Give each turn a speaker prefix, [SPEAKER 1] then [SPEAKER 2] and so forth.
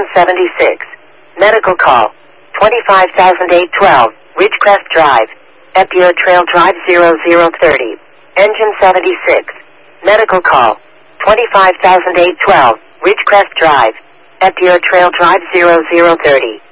[SPEAKER 1] 76. Medical call. 25,812. Ridgecrest Drive. Epure Trail Drive 0030. Engine 76. Medical call. 25,812. Ridgecrest Drive. Epure Trail Drive 0030.